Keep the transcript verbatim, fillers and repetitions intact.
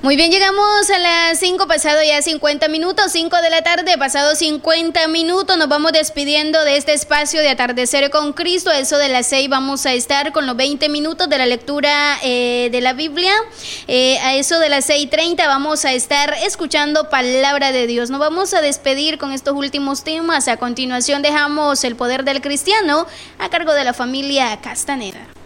Muy bien, llegamos a las cinco, pasado ya cincuenta minutos, cinco de la tarde, pasado cincuenta minutos, nos vamos despidiendo de este espacio de Atardecer con Cristo. A eso de las seis vamos a estar con los veinte minutos de la lectura eh, de la Biblia. Eh, a eso de las seis treinta vamos a estar escuchando Palabra de Dios. Nos vamos a despedir con estos últimos temas. A continuación dejamos el poder del cristiano a cargo de la familia Castaneda.